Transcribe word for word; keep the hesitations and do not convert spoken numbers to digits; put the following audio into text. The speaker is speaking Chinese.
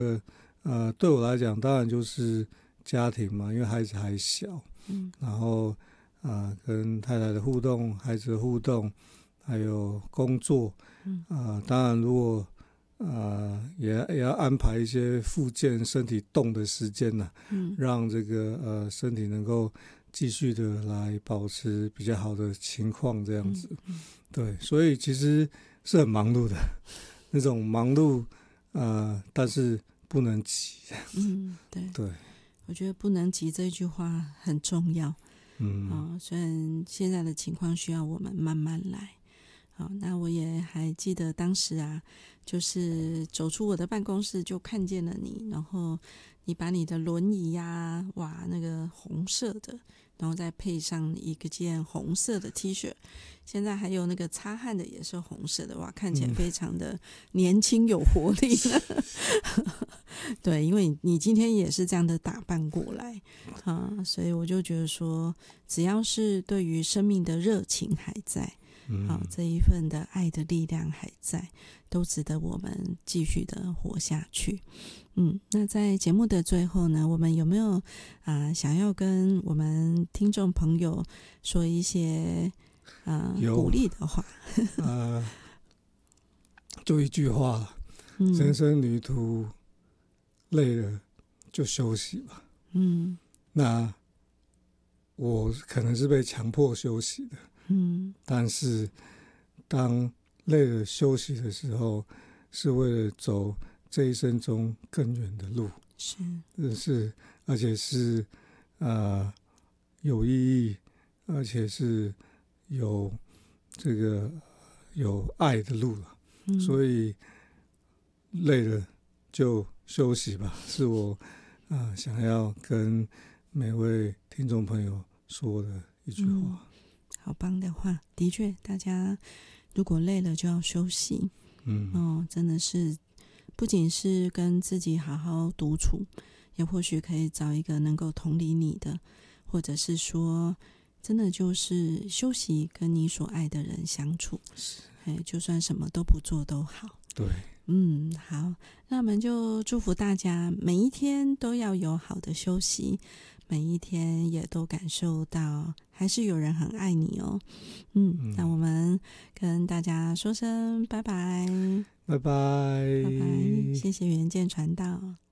呃，对我来讲，当然就是家庭嘛，因为孩子还小， 嗯， 然后啊、呃，跟太太的互动、孩子的互动，还有工作， 嗯， 啊、呃，当然如果呃也也要安排一些复健、身体动的时间呢、啊， 嗯， 让这个呃身体能够继续的来保持比较好的情况，这样子， 嗯嗯、 对，所以其实是很忙碌的，那种忙碌，呃，但是不能急， 嗯，对， 对， 我觉得不能急这句话很重要。 嗯， 哦，虽然现在的情况需要我们慢慢来。好，那我也还记得当时啊，就是走出我的办公室就看见了你，然后你把你的轮椅呀、啊，哇，那个红色的，然后再配上一个件红色的 T 恤，现在还有那个擦汗的也是红色的，哇，看起来非常的年轻有活力呢。对，因为你今天也是这样的打扮过来啊，所以我就觉得说，只要是对于生命的热情还在。好，这一份的爱的力量还在，都值得我们继续的活下去。嗯，那在节目的最后呢，我们有没有啊、呃、想要跟我们听众朋友说一些啊、呃、鼓励的话？ 呃，就一句话， 嗯、 人生旅途累了就休息吧。 嗯， 那我可能是被强迫休息的。 嗯， 但是当累了休息的时候，是为了走这一生中更远的路， 是是，而且是呃有意义，而且是有这个有爱的路了。 嗯、 所以累了就休息吧，是我啊、呃、想要跟每位听众朋友说的一句话。 嗯，好棒的话，的确，大家如果累了就要休息。嗯，哦，真的是不仅是跟自己好好独处，也或许可以找一个能够同理你的，或者是说，真的就是休息，跟你所爱的人相处。哎，就算什么都不做都好。 对， 嗯，好，那我们就祝福大家每一天都要有好的休息，每一天也都感受到还是有人很爱你哦。嗯，嗯，那我们跟大家说声拜拜， 拜拜， 拜拜，谢谢原见传道。